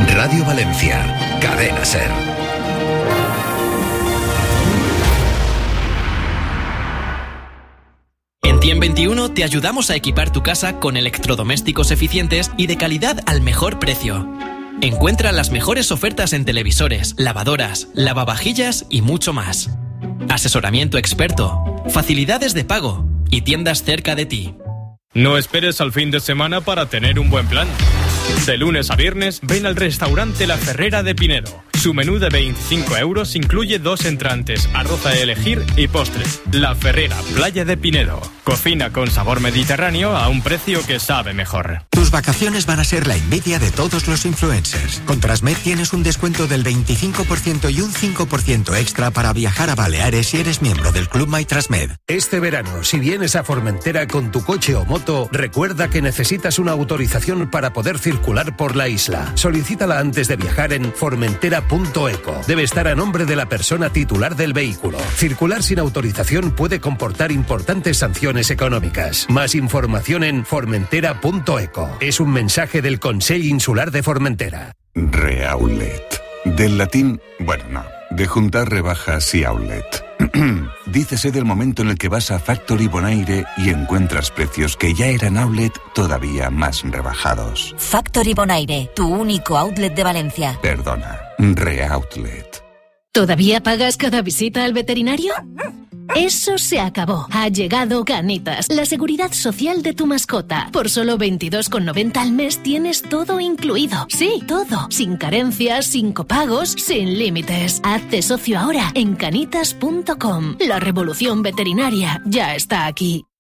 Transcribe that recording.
Radio Valencia, Cadena SER. En 10021 te ayudamos a equipar tu casa con electrodomésticos eficientes y de calidad al mejor precio. Encuentra las mejores ofertas en televisores, lavadoras, lavavajillas y mucho más. Asesoramiento experto, facilidades de pago y tiendas cerca de ti. No esperes al fin de semana para tener un buen plan. De lunes a viernes, ven al restaurante La Ferrera de Pinedo. Su menú de 25 euros incluye 2 entrantes, arroz a elegir y postre. La Ferrera, Playa de Pinedo. Cocina con sabor mediterráneo a un precio que sabe mejor. Tus vacaciones van a ser la envidia de todos los influencers. Con Transmed tienes un descuento del 25% y un 5% extra para viajar a Baleares si eres miembro del Club My Transmed. Este verano, si vienes a Formentera con tu coche o moto, recuerda que necesitas una autorización para poder circular por la isla. Solicítala antes de viajar en formentera.eco. Debe estar a nombre de la persona titular del vehículo. Circular sin autorización puede comportar importantes sanciones económicas. Más información en formentera.eco. Es un mensaje del Consell Insular de Formentera. Reaulet. Del latín, de juntar rebajas y outlet. Dícese del momento en el que vas a Factory Bonaire y encuentras precios que ya eran outlet todavía más rebajados. Factory Bonaire, tu único outlet de Valencia. Perdona, Reoutlet. ¿Todavía pagas cada visita al veterinario? Eso se acabó. Ha llegado Canitas, la seguridad social de tu mascota. Por solo 22,90 al mes tienes todo incluido. Sí, todo. Sin carencias, sin copagos, sin límites. Hazte socio ahora en canitas.com. La revolución veterinaria ya está aquí.